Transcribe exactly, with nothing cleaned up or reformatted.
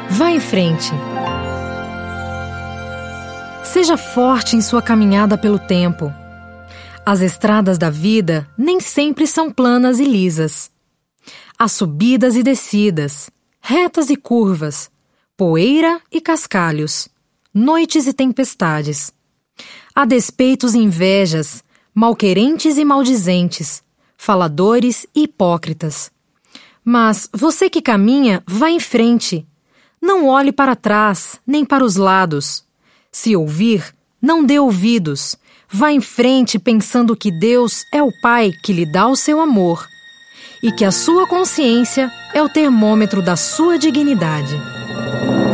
Vá em frente. Seja forte em sua caminhada pelo tempo. As estradas da vida nem sempre são planas e lisas. Há subidas e descidas, retas e curvas, poeira e cascalhos, noites e tempestades. Há despeitos e invejas, malquerentes e maldizentes, faladores e hipócritas. Mas você que caminha, vá em frente. Não olhe para trás, nem para os lados. Se ouvir, não dê ouvidos. Vá em frente pensando que Deus é o Pai que lhe dá o seu amor e que a sua consciência é o termômetro da sua dignidade.